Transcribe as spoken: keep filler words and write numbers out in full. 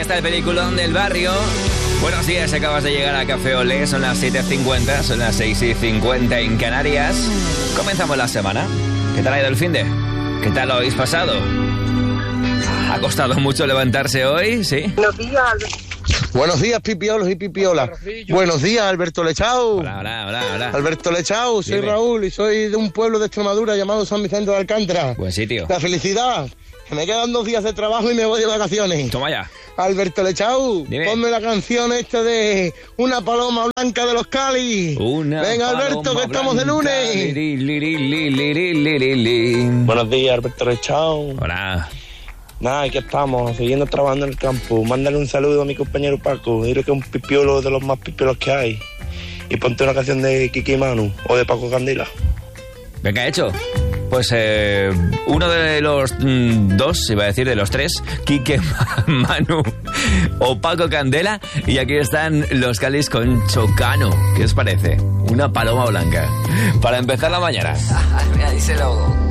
está el peliculón del barrio. Buenos días, acabas de llegar a Café Olé, son las siete cincuenta, son las seis cincuenta en Canarias. Comenzamos la semana. ¿Qué tal ha ido el finde? ¿Qué tal lo habéis pasado? ¿Ha costado mucho levantarse hoy? ¿Sí? Buenos días, Alberto. Buenos días, pipiolos y pipiolas. Buenos días, Alberto Lechau. Hola, hola, hola, hola. Alberto Lechau, soy Dime. Raúl y soy de un pueblo de Extremadura llamado San Vicente de Alcántara. Buen sitio. La felicidad, que me quedan dos días de trabajo y me voy de vacaciones. Toma ya. Alberto Lechau, Dime. ponme la canción esta de Una paloma blanca de los Cali. Una Venga, Alberto, paloma que estamos de blanca, lunes. li, li, li, li, li, li, li, li, li. Buenos días, Alberto Lechau. Hola. Nada, aquí estamos, siguiendo trabajando en el campo. Mándale un saludo a mi compañero Paco. Dile que es un pipiolo de los más pipiolos que hay. Y ponte una canción de Kiki Manu o de Paco Candela. Venga, hecho. Pues eh, uno de los mm, dos, iba a decir de los tres, Quique, Manu o Paco Candela. Y aquí están los Calis con Chocano. ¿Qué os parece? Una paloma blanca. Para empezar la mañana. Mira, díselo.